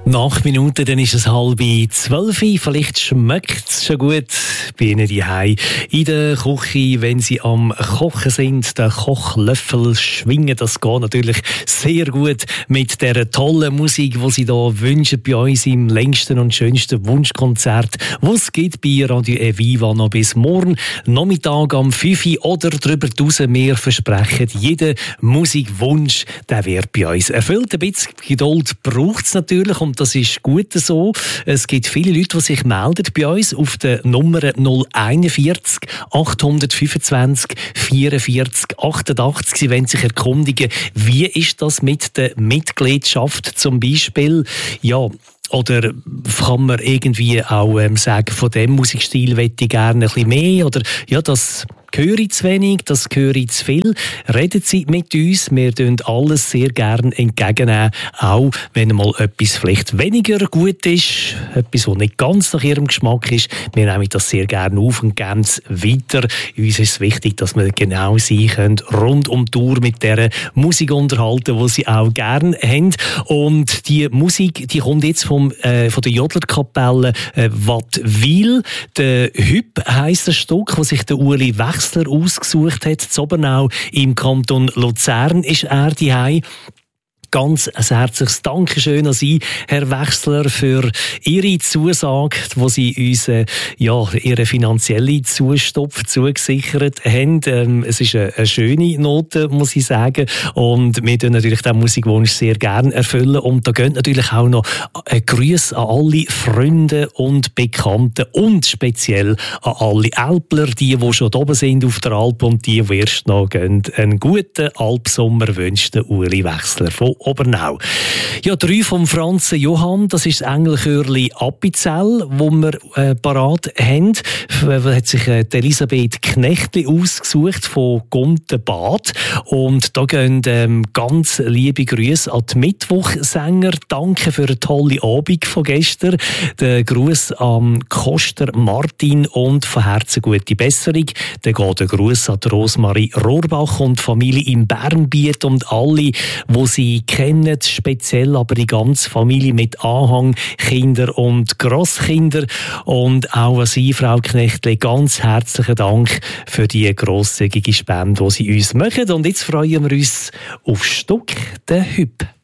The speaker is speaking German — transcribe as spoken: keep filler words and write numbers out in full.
Nach Minuten, dann ist es halb zwölf. Vielleicht schmeckt es schon gut bei Ihnen daheim in der Küche, wenn Sie am Kochen sind. Den Kochlöffel schwingen, das geht natürlich sehr gut mit der tollen Musik, die Sie da wünschen bei uns im längsten und schönsten Wunschkonzert, was es gibt bei Radio Eviva noch bis morgen Nachmittag am fünf Uhr oder darüber hinaus. Wir versprechen, jeder Musikwunsch, der wird bei uns erfüllt. Ein bisschen Geduld braucht es natürlich und das ist gut so. Es gibt viele Leute, die sich melden bei uns auf der Nummer null einundvierzig achthundertfünfundzwanzig vierundvierzig achtundachtzig. Sie wollen sich erkundigen, wie ist das mit der Mitgliedschaft zum Beispiel? Ja, oder kann man irgendwie auch ähm, sagen, von dem Musikstil möchte ich gerne ein bisschen mehr? Oder ja, das höre ich zu wenig, das höre ich zu viel. Reden Sie mit uns, wir tun alles sehr gerne entgegennehmen, auch wenn mal etwas vielleicht weniger gut ist, etwas, was nicht ganz nach Ihrem Geschmack ist. Wir nehmen das sehr gerne auf und geben es weiter. Uns ist es wichtig, dass wir genau Sie können rund um die Tour mit dieser Musik unterhalten, die Sie auch gerne haben. Und die Musik, die kommt jetzt vom, äh, von der Jodlerkapelle äh, Wattwil. Der Hüb heisst das Stück, das sich der Uli Wechsler ausgesucht hat. In Obernau im Kanton Luzern ist er daheim. Ganz ein herzliches Dankeschön an Sie, Herr Wechsler, für Ihre Zusage, wo Sie uns äh, ja, Ihre finanzielle Zustopf zugesichert haben. Ähm, es ist eine, eine schöne Note, muss ich sagen. Und wir tun natürlich den Musikwunsch sehr gerne erfüllen. Und da gehen natürlich auch noch ein Gruß an alle Freunde und Bekannten und speziell an alle Alpler, die, die schon oben sind auf der Alp und die, die erst noch gehen. Einen guten Alpsommer wünscht der Uli Wechsler von Obernau. Ja, drei vom Franz Johann, das ist das Engelchörli Appenzell, wo wir äh, parat haben. Da hat sich äh, Elisabeth Knechtli ausgesucht von Guntenbad. Und da gehen ähm, ganz liebe Grüße an die Mittwochsänger. Danke für eine tolle Abend von gestern. Der Gruß an Koster Martin und von Herzen gute Besserung. Dann geht der Gruß an Rosmarie Rohrbach und die Familie im Bernbiet und alle, die sie kennen, speziell aber die ganze Familie mit Anhang, Kinder und Grosskinder. Und auch an Sie, Frau Knechtli, ganz herzlichen Dank für die grosszügige Spende, die Sie uns machen. Und jetzt freuen wir uns auf Stück, den Hüb.